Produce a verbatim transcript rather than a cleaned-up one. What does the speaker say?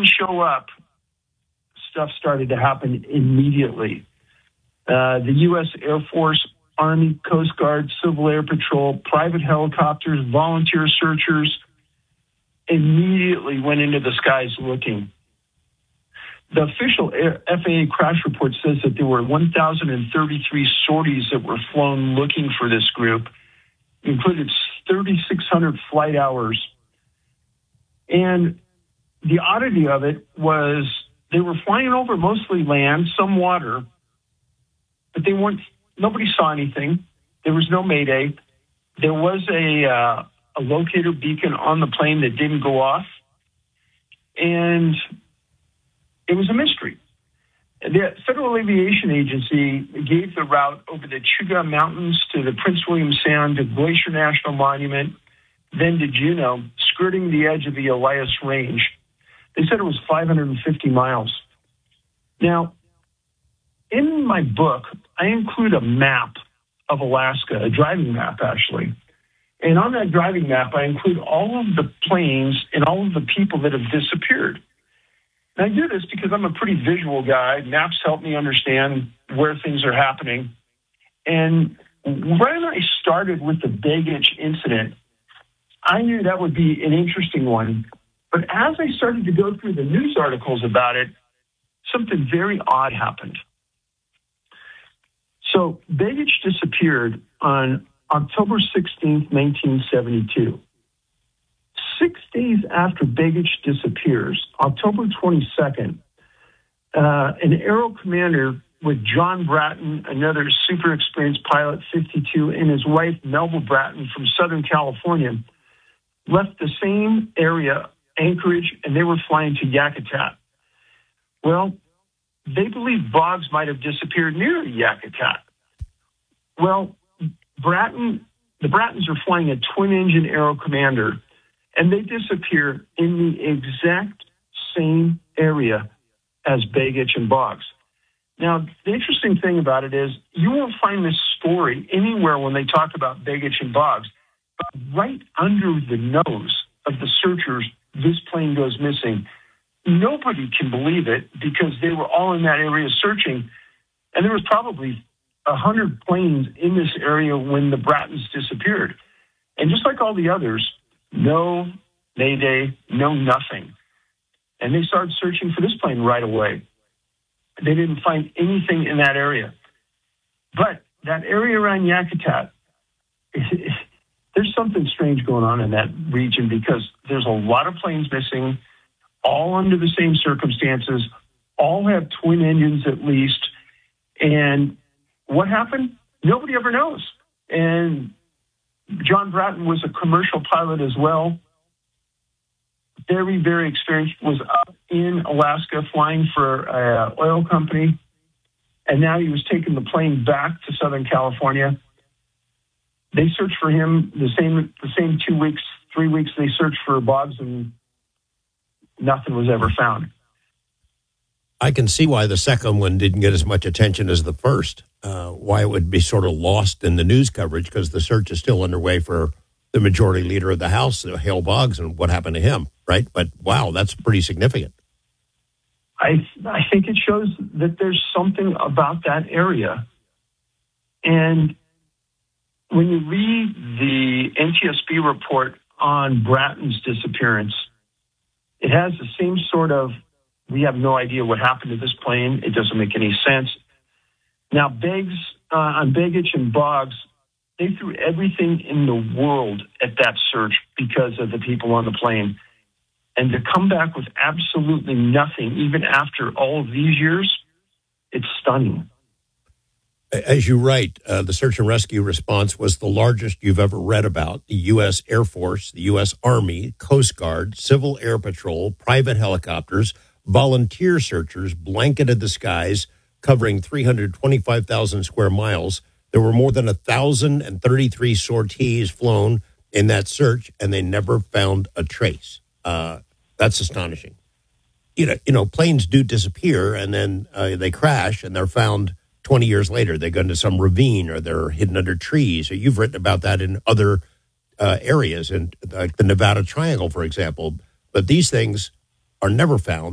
didn't show up, stuff started to happen immediately. Uh, the U S Air Force, Army, Coast Guard, Civil Air Patrol, private helicopters, volunteer searchers immediately went into the skies looking. The official F A A crash report says that there were one thousand thirty-three sorties that were flown looking for this group, included thirty-six hundred flight hours. And the oddity of it was they were flying over mostly land, some water, but they weren't, nobody saw anything. There was no mayday. There was a, uh, a locator beacon on the plane that didn't go off. And it was a mystery. The Federal Aviation Agency gave the route over the Chugach Mountains to the Prince William Sound to Glacier National Monument, then to Juneau, skirting the edge of the Elias Range. They said it was five hundred fifty miles. Now, in my book, I include a map of Alaska, a driving map, actually. And on that driving map, I include all of the planes and all of the people that have disappeared. And I do this because I'm a pretty visual guy. Maps help me understand where things are happening. And when I started with the Begich incident, I knew that would be an interesting one. But as I started to go through the news articles about it, something very odd happened. So Begich disappeared on October sixteenth, nineteen seventy-two. Six days after Begich disappears, October twenty-second, uh, an Aero commander with John Bratton, another super experienced pilot, fifty-two, and his wife, Melba Bratton from Southern California, left the same area, Anchorage, and they were flying to Yakutat. Well, they believe Boggs might have disappeared near Yakutat. Well, Bratton, the Brattons are flying a twin-engine Aero Commander, and they disappear in the exact same area as Begich and Boggs. Now, the interesting thing about it is you won't find this story anywhere when they talk about Begich and Boggs, but right under the nose of the searchers, this plane goes missing. Nobody can believe it because they were all in that area searching, and there was probably a hundred planes in this area when the Brattons disappeared. And just like all the others, no mayday, no nothing. And they started searching for this plane right away. They didn't find anything in that area. But that area around Yakutat, there's something strange going on in that region because there's a lot of planes missing, all under the same circumstances, all have twin engines at least. And what happened? Nobody ever knows. And John Bratton was a commercial pilot as well. Very, very experienced, was up in Alaska flying for an oil company. And now he was taking the plane back to Southern California. They searched for him the same the same two weeks, three weeks they searched for Boggs, and nothing was ever found. I can see why the second one didn't get as much attention as the first, uh, why it would be sort of lost in the news coverage, because the search is still underway for the majority leader of the House, Hale Boggs, and what happened to him, right? But, wow, that's pretty significant. I I think it shows that there's something about that area. And when you read the N T S B report on Bratton's disappearance, it has the same sort of, we have no idea what happened to this plane. It doesn't make any sense. Now, Beggs, uh, on Begich and Boggs, they threw everything in the world at that search because of the people on the plane. And to come back with absolutely nothing, even after all of these years, it's stunning. As you write, uh, the search and rescue response was the largest you've ever read about. The U S Air Force, the U S Army, Coast Guard, Civil Air Patrol, private helicopters, volunteer searchers blanketed the skies, covering three hundred twenty-five thousand square miles. There were more than one thousand thirty-three sorties flown in that search, and they never found a trace. Uh, that's astonishing. You know, you know, planes do disappear, and then uh, they crash, and they're found twenty years later. They go into some ravine, or they're hidden under trees. Or you've written about that in other uh, areas, in like the Nevada Triangle, for example. But these things are never found.